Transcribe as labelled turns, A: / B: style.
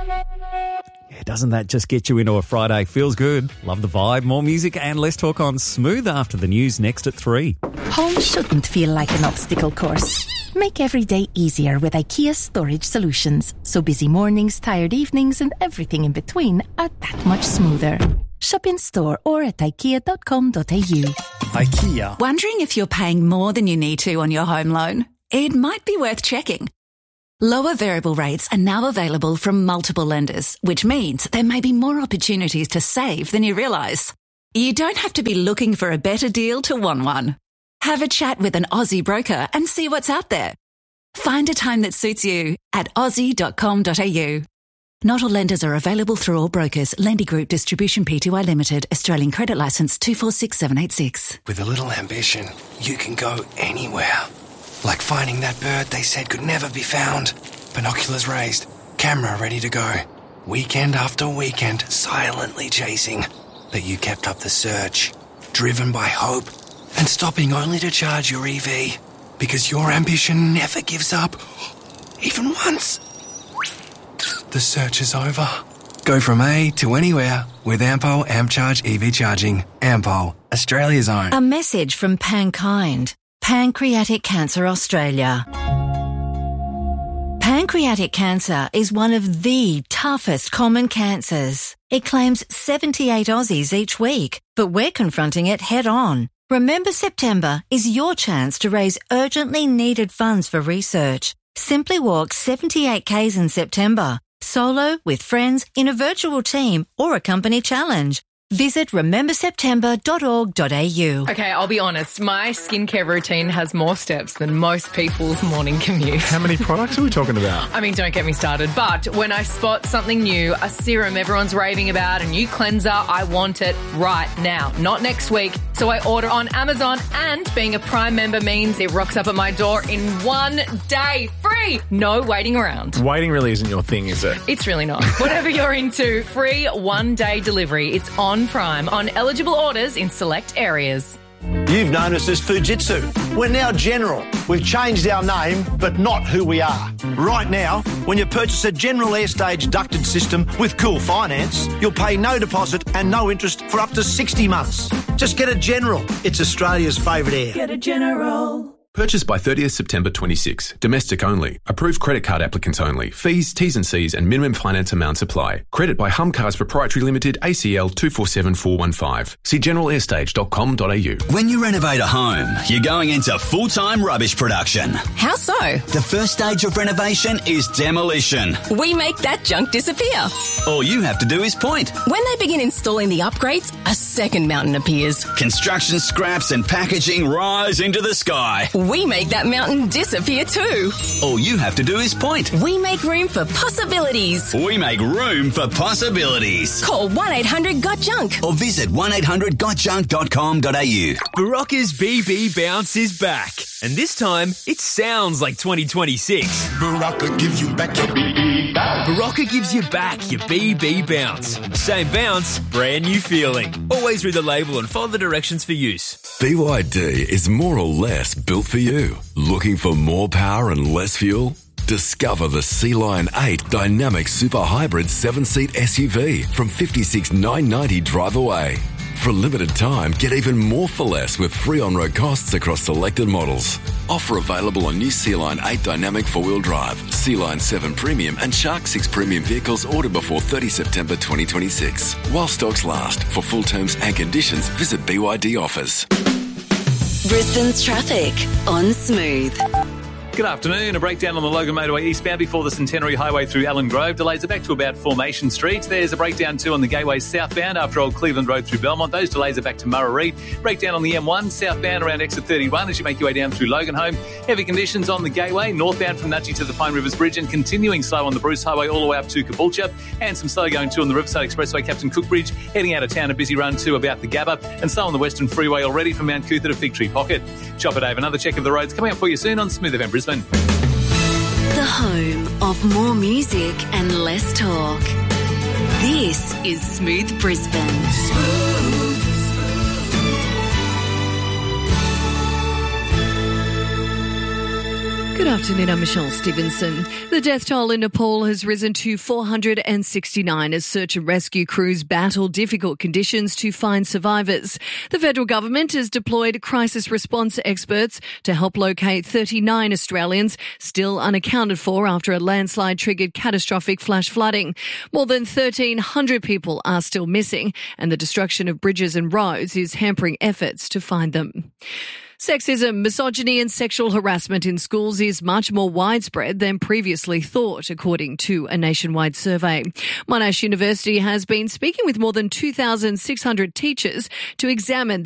A: Yeah, doesn't that just get you into a Friday? Feels good. Love the vibe. More music and less talk on Smooth after the news next at 3.
B: Home shouldn't feel like an obstacle course. Make every day easier with IKEA Storage Solutions. So busy mornings, tired evenings and everything in between are that much smoother. Shop in store or at ikea.com.au.
C: IKEA.
D: Wondering if you're paying more than you need to on your home loan? It might be worth checking. Lower variable rates are now available from multiple lenders, which means there may be more opportunities to save than you realise. You don't have to be looking for a better deal to want one. Have a chat with an Aussie broker and see what's out there. Find a time that suits you at aussie.com.au. Not all lenders are available through all brokers. Lendy Group Distribution Pty Limited. Australian Credit Licence 246786.
E: With a little ambition, you can go anywhere. Like finding that bird they said could never be found. Binoculars raised, camera ready to go. Weekend after weekend, silently chasing. But you kept up the search, driven by hope, and stopping only to charge your EV. Because your ambition never gives up, even once. The search is over. Go from A to anywhere with Ampol AmpCharge EV charging. Ampol, Australia's own.
D: A message from Pankind, Pancreatic Cancer Australia. Pancreatic cancer is one of the toughest common cancers. It claims 78 Aussies each week, but we're confronting it head on. Remember September is your chance to raise urgently needed funds for research. Simply walk 78 Ks in September, solo, with friends, in a virtual team or a company challenge. Visit rememberseptember.org.au.
F: Okay, I'll be honest. My skincare routine has more steps than most people's morning commute.
C: How many products are we talking about?
F: I mean, don't get me started. But when I spot something new, a serum everyone's raving about, a new cleanser, I want it right now, not next week. So I order on Amazon, and being a Prime member means it rocks up at my door in 1 day. Free! No waiting around.
C: Waiting really isn't your thing, is it?
F: It's really not. Whatever you're into, free 1 day delivery. It's on Prime on eligible orders in select areas.
G: You've known us as Fujitsu. We're now General. We've changed our name, but not who we are. Right now, when you purchase a General Airstage ducted system with Cool Finance, you'll pay no deposit and no interest for up to 60 months. Just get a General. It's Australia's favourite air.
H: Get a General.
I: Purchased by 30th September 26. Domestic only. Approved credit card applicants only. Fees, T's and C's and minimum finance amounts apply. Credit by Humcars Proprietary Limited, ACL 247415. See generalairstage.com.au.
J: When you renovate a home, you're going into full-time rubbish production.
K: How so?
J: The first stage of renovation is demolition.
K: We make that junk disappear.
J: All you have to do is point.
K: When they begin installing the upgrades, a second mountain appears.
J: Construction scraps and packaging rise into the sky.
K: We make that mountain disappear too.
J: All you have to do is point.
K: We make room for possibilities.
J: We make room for possibilities.
K: Call 1-800-GOT-JUNK
J: or visit 1800gotjunk.com.au.
L: Barocca's BB Bounce is back, and this time it sounds like 2026.
M: Barocca gives you back your BB bounce.
L: Barocca gives you back your BB Bounce. Same bounce, brand new feeling. Always read the label and follow the directions for use.
N: BYD is more or less built for you. Looking for more power and less fuel? Discover the Sea-Lion 8 Dynamic Super Hybrid 7-seat SUV from $56,990 drive away. For a limited time, get even more for less with free on-road costs across selected models. Offer available on new Sea-Lion 8 Dynamic 4-wheel drive, Sea-Lion 7 Premium and Shark 6 Premium vehicles ordered before 30 September 2026. While stocks last. For full terms and conditions, visit BYD offers.
O: Brisbane's traffic on Smooth.
P: Good afternoon. A breakdown on the Logan Motorway eastbound before the Centenary Highway through Allen Grove. Delays are back to about Formation Street. There's a breakdown too on the Gateway southbound after Old Cleveland Road through Belmont. Those delays are back to Murray. Breakdown on the M1 southbound around exit 31 as you make your way down through Loganholme. Heavy conditions on the Gateway northbound from Nudgee to the Pine Rivers Bridge and continuing slow on the Bruce Highway all the way up to Caboolture. And some slow going too on the Riverside Expressway, Captain Cook Bridge. Heading out of town, a busy run too about the Gabba. And slow on the Western Freeway already from Mount Cootha to Fig Tree Pocket. Chopper Dave, another check of the roads coming up for you soon on Smooth FM Brisbane.
O: The home of more music and less talk. This is Smooth Brisbane.
H: Good afternoon, I'm Michelle Stevenson. The death toll in Nepal has risen to 469 as search and rescue crews battle difficult conditions to find survivors. The federal government has deployed crisis response experts to help locate 39 Australians still unaccounted for after a landslide triggered catastrophic flash flooding. More than 1,300 people are still missing, and the destruction of bridges and roads is hampering efforts to find them. Sexism, misogyny and sexual harassment in schools is much more widespread than previously thought, according to a nationwide survey. Monash University has been speaking with more than 2,600 teachers to examine